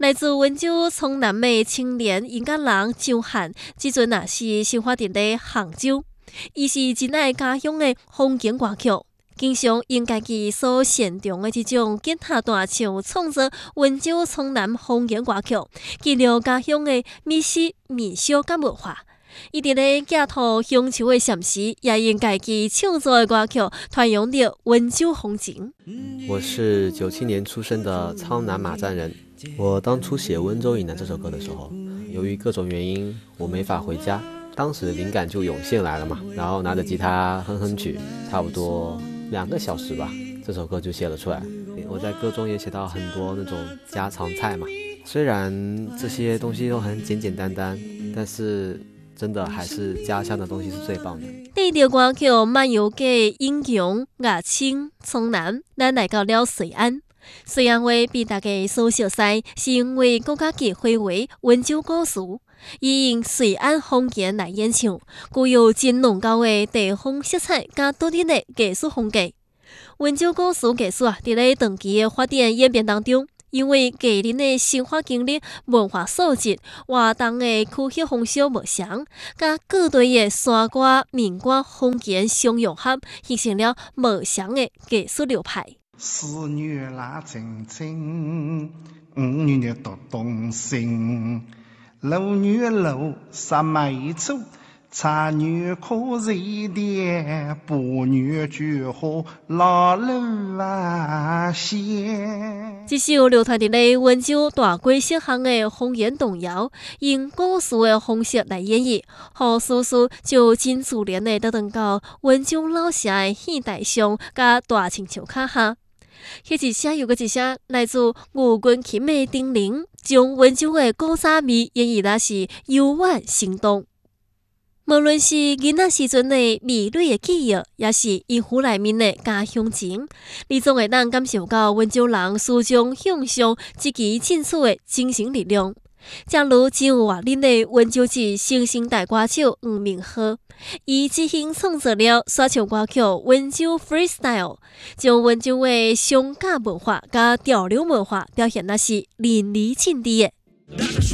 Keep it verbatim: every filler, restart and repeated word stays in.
来自温州从南的青年音乐人周涵，即阵也是生活伫杭州。伊是真爱家乡的风景歌曲，经常用家己所擅长的这种吉他弹唱，创作温州从南风景歌曲，记录家乡的美食、民俗甲文化。伊伫咧寄托乡愁的禅时，也用家己创作的歌曲传扬着温州风情。 我是九七年出生的苍南马站人。我当初写《温州以南》这首歌的时候，由于各种原因，我没法回家。当时灵感就涌现来了嘛，然后拿着吉他哼哼曲，差不多两个小时吧，这首歌就写了出来。我在歌中也写到很多那种家常菜嘛，虽然这些东西都很简简单单，但是真的还是家乡的东西是最棒的。 第一条歌曲《漫游嘅英雄牙青从南》，咱来到了瑞安。瑞安话被大家所熟悉，是因为国家级花卉温州古树，伊用瑞安方言来演唱，具有真浓厚的地方色彩加独特的艺术风格。温州古树艺术啊，伫咧长期的发展演变当中，因为个人的生活经历、文化素质、活动的区域方式无相，甲各地的山歌、民歌风景相融合，形成了无相的艺术流派。 四月那青青，五月读冬声，六月六十梅草，七月可热点，八月菊花老路啊鲜。 这首流传伫咧温州大街小巷的方言童谣，用故事的方式来演绎，互叔叔就真自然的得等到温州老社的戏台上，甲大青树脚下。迄一声又搁一声，来自吴君琴的叮咛，将温州的古早味演绎的是悠远生动。无论是囡仔时阵的美丽的记忆，也是衣服内面的家乡情，你总会当感受到温州人始终向上、积极进取的精神力量。正如真有活力的温州籍新生代歌手黄明昊，伊即兴创作了说唱歌曲《温州 Freestyle》，将温州的乡假文化甲潮流文化表现的是淋漓尽致的。